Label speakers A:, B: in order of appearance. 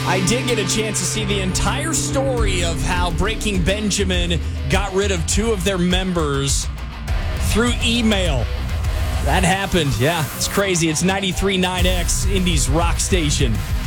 A: I did get a chance to see the entire story of how Breaking Benjamin got rid of two of their members through email. That happened. Yeah, it's crazy. It's 93.9X, Indy's rock station.